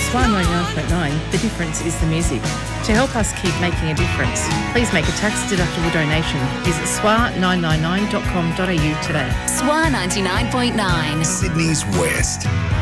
SWA 99.9, the difference is the music. To help us keep making a difference, please make a tax-deductible donation. Visit swa999.com.au today. SWA 99.9. Sydney's West.